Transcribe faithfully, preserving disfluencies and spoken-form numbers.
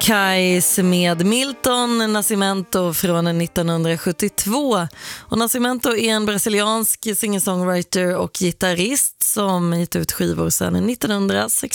Kais med Milton Nascimento från nittonhundrasjuttiotvå. Och Nascimento är en brasiliansk singer-songwriter och gitarrist som gett ut skivor sedan nittonhundrasextiotvå.